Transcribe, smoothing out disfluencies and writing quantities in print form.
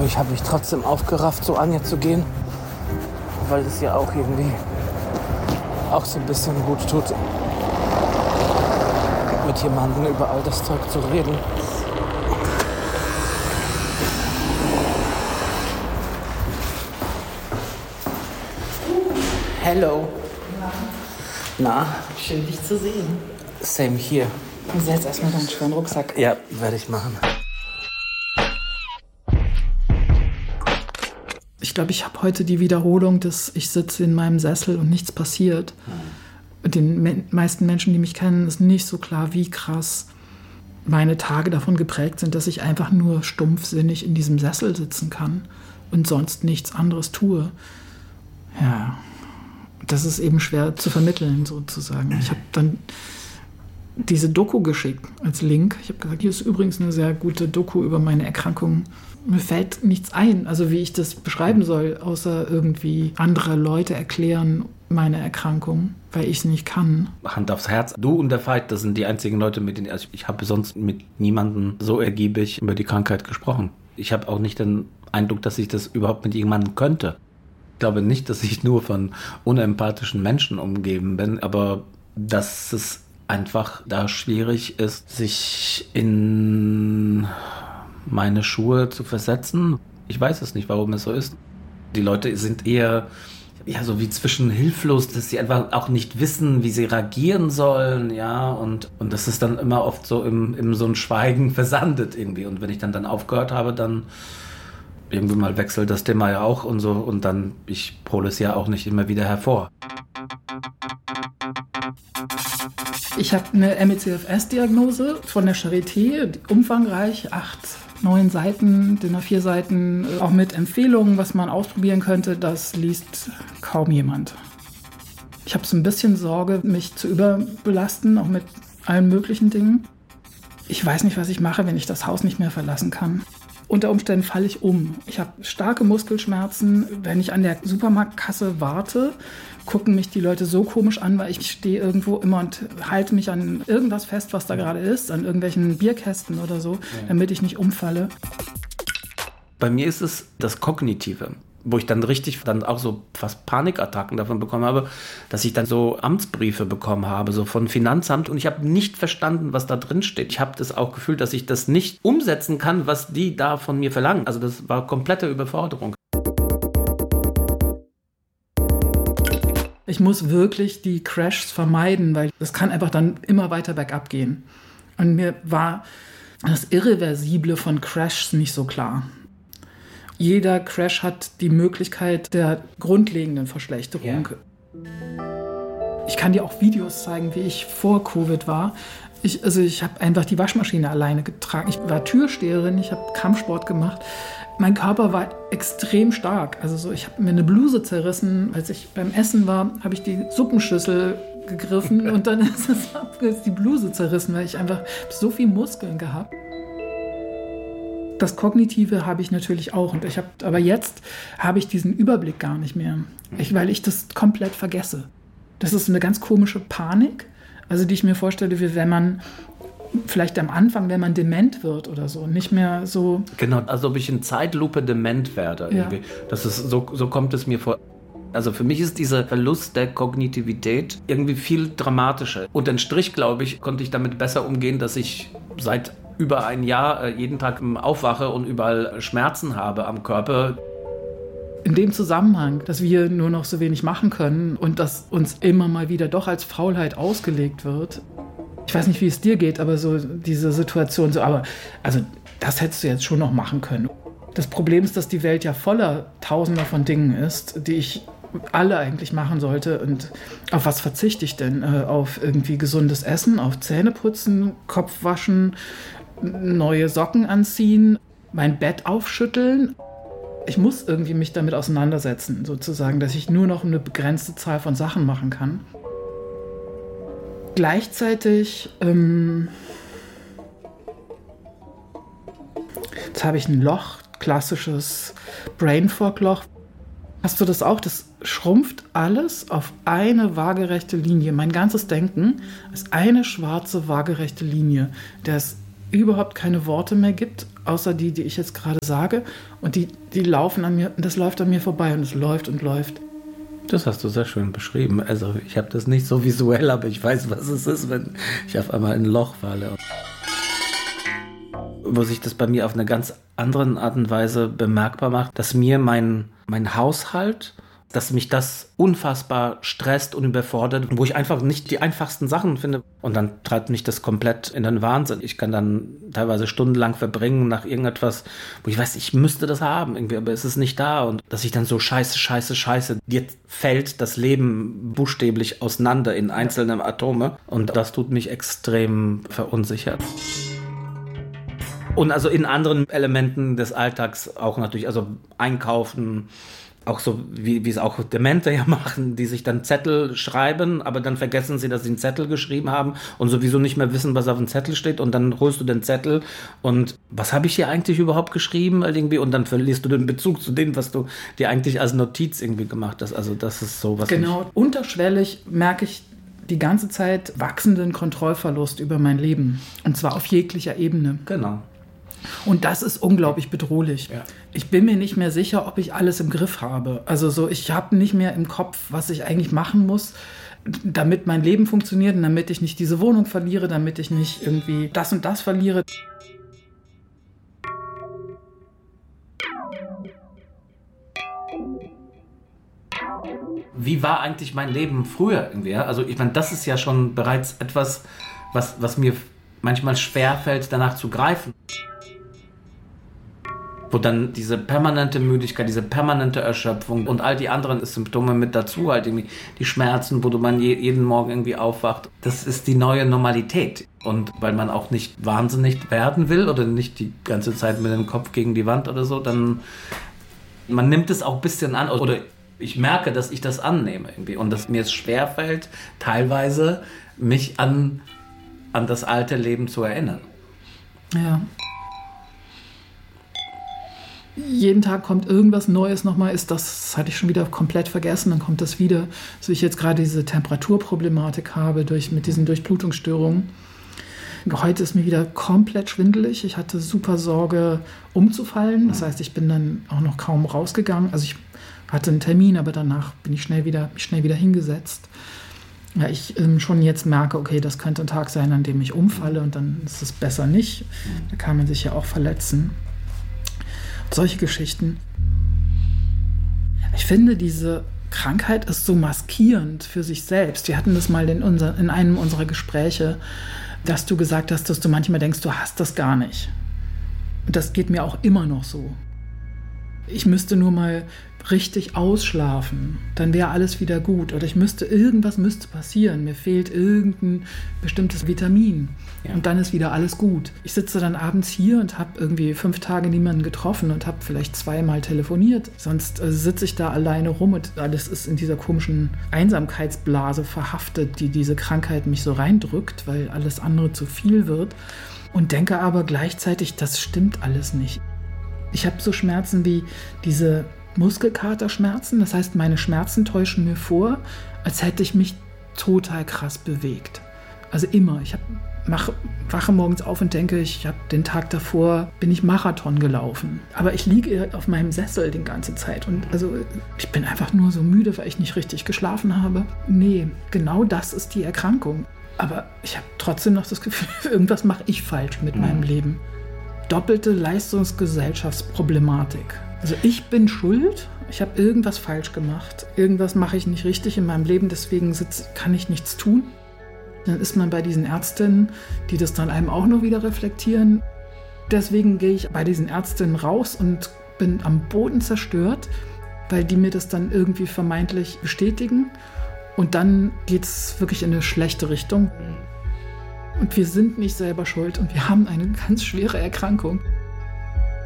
Aber ich habe mich trotzdem aufgerafft, zu Anja zu gehen, weil es ja auch irgendwie auch so ein bisschen gut tut, mit jemandem über all das Zeug zu reden. Hello. Na? Schön, dich zu sehen. Same here. Du setzt erstmal deinen schweren Rucksack. Ja, werde ich machen. Ich glaube, ich habe heute die Wiederholung des ich sitze in meinem Sessel und nichts passiert. Den meisten Menschen, die mich kennen, ist nicht so klar, wie krass meine Tage davon geprägt sind, dass ich einfach nur stumpfsinnig in diesem Sessel sitzen kann und sonst nichts anderes tue. Ja, das ist eben schwer zu vermitteln, sozusagen. Ich habe dann diese Doku geschickt als Link. Ich habe gesagt, hier ist übrigens eine sehr gute Doku über meine Erkrankung. Mir fällt nichts ein, also wie ich das beschreiben soll, außer irgendwie andere Leute erklären meine Erkrankung, weil ich es nicht kann. Hand aufs Herz. Du und der Veit, das sind die einzigen Leute, mit denen ich habe sonst mit niemandem so ergiebig über die Krankheit gesprochen. Ich habe auch nicht den Eindruck, dass ich das überhaupt mit jemandem könnte. Ich glaube nicht, dass ich nur von unempathischen Menschen umgeben bin, aber dass es einfach da schwierig ist, sich in meine Schuhe zu versetzen. Ich weiß es nicht, warum es so ist. Die Leute sind eher so wie zwischen hilflos, dass sie einfach auch nicht wissen, wie sie reagieren sollen, ja, und das ist dann immer oft so im so ein Schweigen versandet irgendwie. Und wenn ich dann aufgehört habe, dann irgendwie mal wechselt das Thema ja auch und so, und dann, ich hole es ja auch nicht immer wieder hervor. Ich habe eine MECFS-Diagnose von der Charité, umfangreich, 8, 9 Seiten, DIN A4 Seiten, auch mit Empfehlungen, was man ausprobieren könnte. Das liest kaum jemand. Ich habe so ein bisschen Sorge, mich zu überbelasten, auch mit allen möglichen Dingen. Ich weiß nicht, was ich mache, wenn ich das Haus nicht mehr verlassen kann. Unter Umständen falle ich um. Ich habe starke Muskelschmerzen. Wenn ich an der Supermarktkasse warte, gucken mich die Leute so komisch an, weil ich stehe irgendwo immer und halte mich an irgendwas fest, was da gerade ist, an irgendwelchen Bierkästen oder so, damit ich nicht umfalle. Bei mir ist es das Kognitive, wo ich dann auch so fast Panikattacken davon bekommen habe, dass ich dann so Amtsbriefe bekommen habe, so von Finanzamt, und ich habe nicht verstanden, was da drin steht. Ich habe das auch gefühlt, dass ich das nicht umsetzen kann, was die da von mir verlangen. Also das war komplette Überforderung. Ich muss wirklich die Crashs vermeiden, weil das kann einfach dann immer weiter bergab gehen. Und mir war das Irreversible von Crashs nicht so klar. Jeder Crash hat die Möglichkeit der grundlegenden Verschlechterung. Yeah. Ich kann dir auch Videos zeigen, wie ich vor Covid war. Ich habe einfach die Waschmaschine alleine getragen. Ich war Türsteherin, ich habe Kampfsport gemacht. Mein Körper war extrem stark. Ich habe mir eine Bluse zerrissen. Als ich beim Essen war, habe ich die Suppenschüssel gegriffen und dann ist die Bluse zerrissen, weil ich einfach so viel Muskeln gehabt. Das Kognitive habe ich natürlich auch. Aber jetzt habe ich diesen Überblick gar nicht mehr, weil ich das komplett vergesse. Das ist eine ganz komische Panik, die ich mir vorstelle, wie wenn man vielleicht am Anfang, wenn man dement wird oder so, nicht mehr so... Genau, als ob ich in Zeitlupe dement werde. Irgendwie. Ja. Das ist, so kommt es mir vor. Also für mich ist dieser Verlust der Kognitivität irgendwie viel dramatischer. Unterm Strich, glaube ich, konnte ich damit besser umgehen, dass ich seit über ein Jahr jeden Tag aufwache und überall Schmerzen habe am Körper. In dem Zusammenhang, dass wir nur noch so wenig machen können und dass uns immer mal wieder doch als Faulheit ausgelegt wird. Ich weiß nicht, wie es dir geht, aber so diese Situation, das hättest du jetzt schon noch machen können. Das Problem ist, dass die Welt ja voller Tausender von Dingen ist, die ich alle eigentlich machen sollte. Und auf was verzichte ich denn? Auf irgendwie gesundes Essen, auf Zähneputzen, Kopf waschen, neue Socken anziehen, mein Bett aufschütteln. Ich muss irgendwie mich damit auseinandersetzen, sozusagen, dass ich nur noch eine begrenzte Zahl von Sachen machen kann. Gleichzeitig jetzt habe ich ein Loch, klassisches Brain Fog Loch. Hast du das auch? Das schrumpft alles auf eine waagerechte Linie. Mein ganzes Denken ist eine schwarze waagerechte Linie. Da ist überhaupt keine Worte mehr gibt, außer die ich jetzt gerade sage. Und die laufen an mir, und das läuft an mir vorbei und es läuft und läuft. Das hast du sehr schön beschrieben. Also ich habe das nicht so visuell, aber ich weiß, was es ist, wenn ich auf einmal in ein Loch falle. Wo sich das bei mir auf eine ganz andere Art und Weise bemerkbar macht, dass mir mein Haushalt, dass mich das unfassbar stresst und überfordert, wo ich einfach nicht die einfachsten Sachen finde. Und dann treibt mich das komplett in den Wahnsinn. Ich kann dann teilweise stundenlang verbringen nach irgendetwas, wo ich weiß, ich müsste das haben irgendwie, aber es ist nicht da. Und dass ich dann so scheiße, dir fällt das Leben buchstäblich auseinander in einzelne Atome. Und das tut mich extrem verunsichert. Und also in anderen Elementen des Alltags auch natürlich, also einkaufen, auch so wie es auch Demente ja machen, die sich dann Zettel schreiben, aber dann vergessen sie, dass sie einen Zettel geschrieben haben und sowieso nicht mehr wissen, was auf dem Zettel steht, und dann holst du den Zettel und was habe ich hier eigentlich überhaupt geschrieben irgendwie, und dann verlierst du den Bezug zu dem, was du dir eigentlich als Notiz irgendwie gemacht hast. Also das ist so was. Genau, unterschwellig merke ich die ganze Zeit wachsenden Kontrollverlust über mein Leben, und zwar auf jeglicher Ebene. Genau. Und das ist unglaublich bedrohlich. Ja. Ich bin mir nicht mehr sicher, ob ich alles im Griff habe. Also so, ich habe nicht mehr im Kopf, was ich eigentlich machen muss, damit mein Leben funktioniert und damit ich nicht diese Wohnung verliere, damit ich nicht irgendwie das und das verliere. Wie war eigentlich mein Leben früher irgendwie? Also ich meine, das ist ja schon bereits etwas, was mir manchmal schwerfällt, danach zu greifen. Wo dann diese permanente Müdigkeit, diese permanente Erschöpfung und all die anderen Symptome mit dazu, halt irgendwie die Schmerzen, wo man jeden Morgen irgendwie aufwacht. Das ist die neue Normalität. Und weil man auch nicht wahnsinnig werden will oder nicht die ganze Zeit mit dem Kopf gegen die Wand oder so, dann man nimmt es auch ein bisschen an. Oder ich merke, dass ich das annehme irgendwie. Und dass mir es schwerfällt, teilweise mich an das alte Leben zu erinnern. Ja. Jeden Tag kommt irgendwas Neues nochmal, das hatte ich schon wieder komplett vergessen, dann kommt das wieder, dass ich jetzt gerade diese Temperaturproblematik habe mit diesen Durchblutungsstörungen. Heute ist mir wieder komplett schwindelig, ich hatte super Sorge umzufallen, das heißt, ich bin dann auch noch kaum rausgegangen, also ich hatte einen Termin, aber danach bin ich schnell wieder hingesetzt. Ja, ich schon jetzt merke, okay, das könnte ein Tag sein, an dem ich umfalle, und dann ist es besser nicht, da kann man sich ja auch verletzen. Solche Geschichten. Ich finde, diese Krankheit ist so maskierend für sich selbst. Wir hatten das mal in einem unserer Gespräche, dass du gesagt hast, dass du manchmal denkst, du hast das gar nicht. Und das geht mir auch immer noch so. Ich müsste nur mal richtig ausschlafen, dann wäre alles wieder gut. Oder irgendwas müsste passieren. Mir fehlt irgendein bestimmtes Vitamin. Ja. Und dann ist wieder alles gut. Ich sitze dann abends hier und habe irgendwie 5 Tage niemanden getroffen und habe vielleicht 2-mal telefoniert. Sonst sitze ich da alleine rum und alles ist in dieser komischen Einsamkeitsblase verhaftet, die diese Krankheit mich so reindrückt, weil alles andere zu viel wird. Und denke aber gleichzeitig, das stimmt alles nicht. Ich habe so Schmerzen wie diese Muskelkaterschmerzen, das heißt, meine Schmerzen täuschen mir vor, als hätte ich mich total krass bewegt. Also immer. Ich wache morgens auf und denke, ich habe den Tag davor, bin ich Marathon gelaufen. Aber ich liege auf meinem Sessel die ganze Zeit und also ich bin einfach nur so müde, weil ich nicht richtig geschlafen habe. Nee, genau das ist die Erkrankung. Aber ich habe trotzdem noch das Gefühl, irgendwas mache ich falsch mit meinem Leben. Doppelte Leistungsgesellschaftsproblematik. Also ich bin schuld, ich habe irgendwas falsch gemacht, irgendwas mache ich nicht richtig in meinem Leben, deswegen kann ich nichts tun. Dann ist man bei diesen Ärztinnen, die das dann einem auch noch wieder reflektieren. Deswegen gehe ich bei diesen Ärztinnen raus und bin am Boden zerstört, weil die mir das dann irgendwie vermeintlich bestätigen. Und dann geht es wirklich in eine schlechte Richtung. Und wir sind nicht selber schuld und wir haben eine ganz schwere Erkrankung.